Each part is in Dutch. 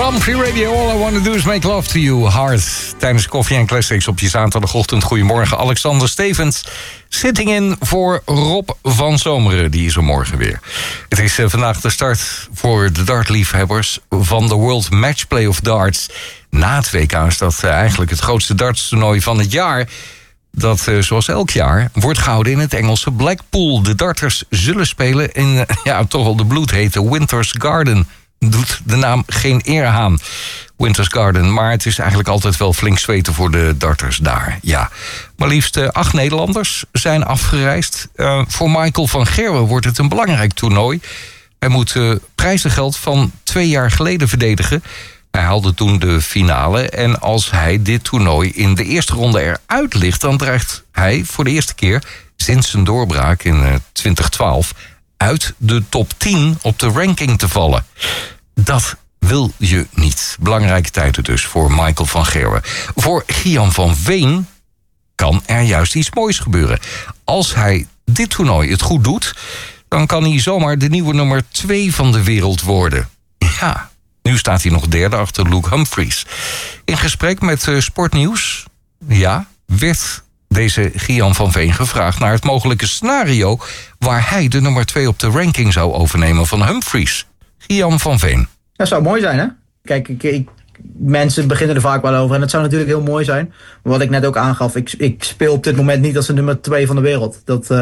Grand Prix Radio, all I want to do is make love to you. Hard. Tijdens Koffie en Classics op je zaterdagochtend. Goedemorgen, Alexander Stevens. Sitting in voor Rob van Zomeren. Die is er morgen weer. Het is vandaag de start voor de dartliefhebbers van de World Matchplay of Darts. Na het WK is dat eigenlijk het grootste dartstoernooi van het jaar. Dat, zoals elk jaar, wordt gehouden in het Engelse Blackpool. De darters zullen spelen in toch wel de bloedhete Winters Garden. Doet de naam geen eer aan, Winters Garden. Maar het is eigenlijk altijd wel flink zweten voor de darters daar. Ja. Maar liefst 8 Nederlanders zijn afgereisd. Voor Michael van Gerwen wordt het een belangrijk toernooi. Hij moet prijzengeld van 2 jaar geleden verdedigen. Hij haalde toen de finale. En als hij dit toernooi in de eerste ronde eruit ligt, dan dreigt hij voor de eerste keer sinds zijn doorbraak in 2012... uit de top 10 op de ranking te vallen. Dat wil je niet. Belangrijke tijden dus voor Michael van Gerwen. Voor Gian van Veen kan er juist iets moois gebeuren. Als hij dit toernooi het goed doet, dan kan hij zomaar de nieuwe nummer 2 van de wereld worden. Ja, nu staat hij nog derde achter Luke Humphries. In gesprek met Sportnieuws, werd deze Gian van Veen gevraagd naar het mogelijke scenario waar hij de nummer 2 op de ranking zou overnemen van Humphries. Gian van Veen. Dat zou mooi zijn, hè? Kijk, mensen beginnen er vaak wel over en het zou natuurlijk heel mooi zijn. Maar wat ik net ook aangaf, ik speel op dit moment niet als de nummer 2 van de wereld.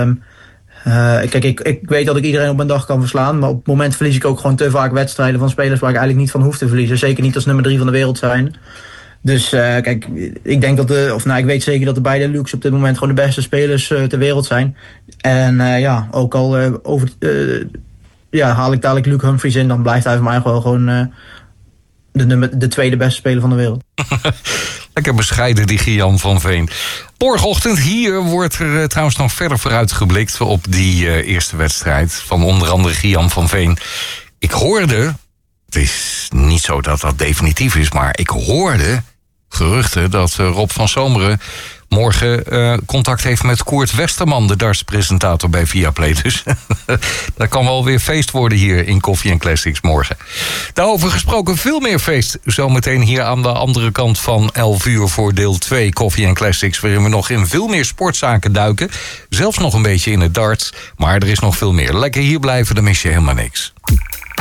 Kijk, ik weet dat ik iedereen op mijn dag kan verslaan, maar op het moment verlies ik ook gewoon te vaak wedstrijden van spelers waar ik eigenlijk niet van hoef te verliezen. Zeker niet als nummer 3 van de wereld zijn. Dus kijk, ik denk dat ik weet zeker dat de beide Lukes op dit moment gewoon de beste spelers ter wereld zijn. En ook al haal ik dadelijk Luke Humphries in, dan blijft hij voor mij gewoon de tweede beste speler van de wereld. Lekker bescheiden, die Gian van Veen. Morgenochtend hier wordt er trouwens nog verder vooruitgeblikt op die eerste wedstrijd van onder andere Gian van Veen. Ik hoorde, het is niet zo dat dat definitief is, maar ik hoorde geruchten dat Rob van Zomeren morgen contact heeft met Koert Westerman, de dartspresentator bij Viaplay. Dus dat kan wel weer feest worden hier in Koffie en Classics morgen. Daarover gesproken, veel meer feest. Zometeen hier aan de andere kant van 11 uur voor deel 2 Koffie en Classics, waarin we nog in veel meer sportzaken duiken. Zelfs nog een beetje in het darts, maar er is nog veel meer. Lekker hier blijven, dan mis je helemaal niks.